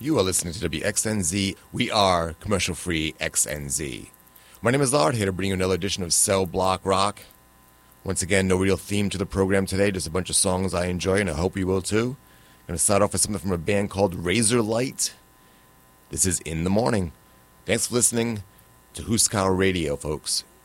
You are listening to WXNZ. We are commercial-free XNZ. My name is Lard, here to bring you another edition of Cell Block Rock. Once again, no real theme to the program today, just a bunch of songs I enjoy, and I hope you will too. I'm going to start off with something from a band called Razor Light. This is In the Morning. Thanks for listening to Huskow Radio, folks.